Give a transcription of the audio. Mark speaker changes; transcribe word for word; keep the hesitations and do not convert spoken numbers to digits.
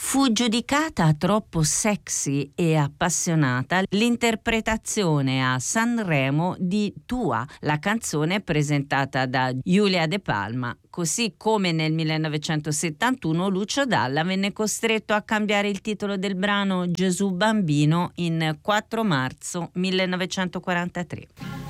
Speaker 1: Fu giudicata troppo sexy e appassionata l'interpretazione a Sanremo di Tua, la canzone presentata da Giulia De Palma, così come nel millenovecentosettantuno Lucio Dalla venne costretto a cambiare il titolo del brano Gesù Bambino in quattro marzo millenovecentoquarantatré.